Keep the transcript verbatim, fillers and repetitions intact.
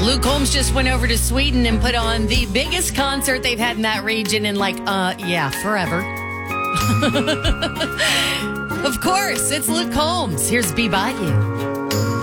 Luke Combs just went over to Sweden and put on the biggest concert they've had in that region in like, uh, yeah, forever. Of course, it's Luke Combs. Here's Be By You.